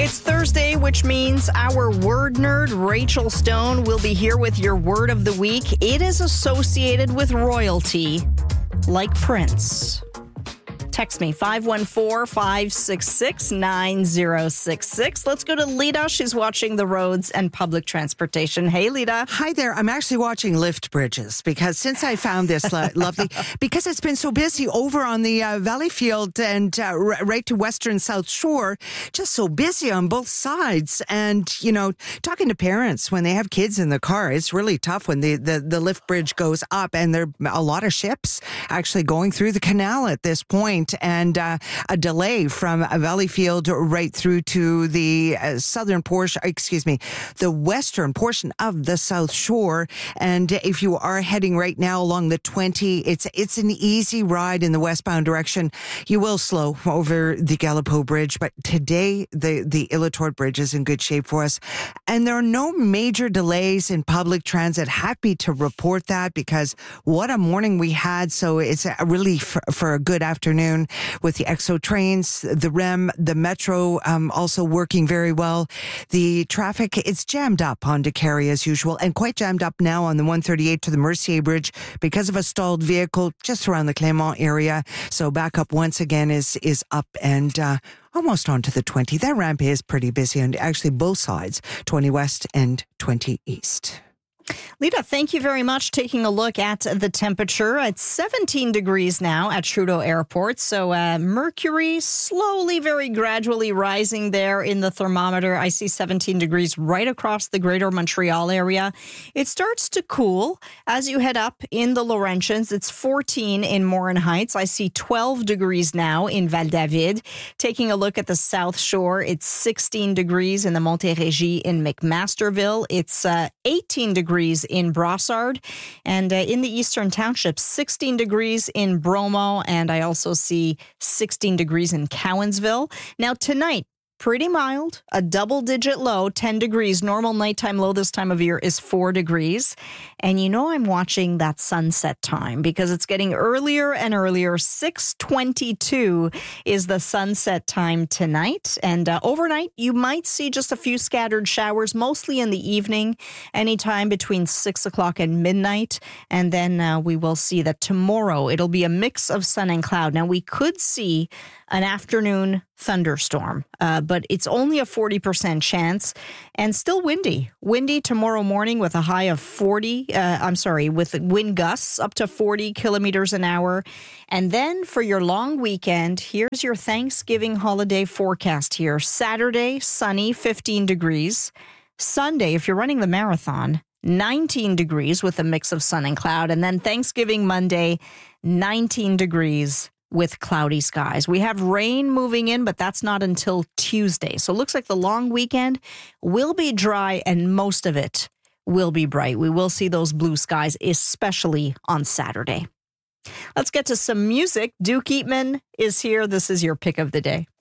It's Thursday, which means our word nerd, Rachel Stone, will be here with your word of the week. It is associated with royalty, like Prince. Text me, 514-566-9066. Let's go to Lita. She's watching the roads and public transportation. Hey, Lita. Hi there. I'm actually watching lift bridges because since I found this lovely, because it's been so busy over on the Valleyfield and right to Western South Shore, just so busy on both sides. And, you know, talking to parents when they have kids in the car, it's really tough when the lift bridge goes up, and there are a lot of ships actually going through the canal at this point. And a delay from Valleyfield right through to the southern portion, the western portion of the South Shore. And if you are heading right now along the 20, it's an easy ride in the westbound direction. You will slow over the Gallipo Bridge, but today the Illatort Bridge is in good shape for us. And there are no major delays in public transit. Happy to report that because what a morning we had. So it's a relief for a good afternoon with the EXO trains, the REM, the Metro also working very well. The traffic, it's jammed up on Décarie as usual, and quite jammed up now on the 138 to the Mercier Bridge because of a stalled vehicle just around the Clermont area. So backup once again is up and almost onto the 20. That ramp is pretty busy on actually both sides, 20 West and 20 East. Lita, thank you very much. Taking a look at the temperature. It's 17 degrees now at Trudeau Airport. So mercury slowly, very gradually rising there in the thermometer. I see 17 degrees right across the greater Montreal area. It starts to cool as you head up in the Laurentians. It's 14 in Morin Heights. I see 12 degrees now in Val-David. Taking a look at the South Shore, it's 16 degrees in the Montérégie in McMasterville. It's 18 degrees in Brossard, and in the Eastern Townships, 16 degrees in Bromo, and I also see 16 degrees in Cowansville. Now tonight, pretty mild, a double-digit low, 10 degrees. Normal nighttime low this time of year is 4 degrees. And you know I'm watching that sunset time because it's getting earlier and earlier. 6:22 is the sunset time tonight. And overnight, you might see just a few scattered showers, mostly in the evening, anytime between 6 o'clock and midnight. And then we will see that tomorrow it'll be a mix of sun and cloud. Now, we could see an afternoon thunderstorm, but it's only a 40% chance and still windy. Windy tomorrow morning with a high of with wind gusts up to 40 kilometers an hour. And then for your long weekend, here's your Thanksgiving holiday forecast here. Saturday, sunny, 15 degrees. Sunday, if you're running the marathon, 19 degrees with a mix of sun and cloud. And then Thanksgiving Monday, 19 degrees with cloudy skies. We have rain moving in, but that's not until Tuesday. So it looks like the long weekend will be dry and most of it will be bright. We will see those blue skies, especially on Saturday. Let's get to some music. Duke Eatman is here. This is your pick of the day.